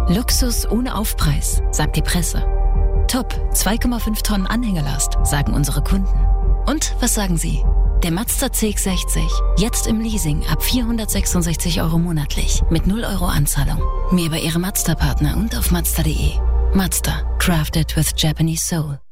Luxus ohne Aufpreis, sagt die Presse. Top, 2,5 Tonnen Anhängerlast, sagen unsere Kunden. Und was sagen Sie? Der Mazda CX-60, jetzt im Leasing ab 466 € monatlich, mit 0 € Anzahlung. Mehr bei Ihrem Mazda-Partner und auf Mazda.de. Mazda, crafted with Japanese soul.